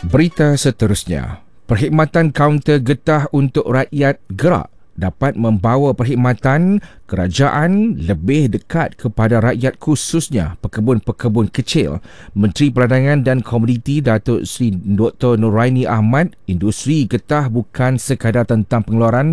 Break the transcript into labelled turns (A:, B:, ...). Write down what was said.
A: Berita seterusnya, perkhidmatan kaunter getah untuk rakyat gerak dapat membawa perkhidmatan kerajaan lebih dekat kepada rakyat, khususnya pekebun-pekebun kecil. Menteri Perdagangan dan Komoditi Datuk Seri Dr. Nuraini Ahmad, industri getah bukan sekadar tentang pengeluaran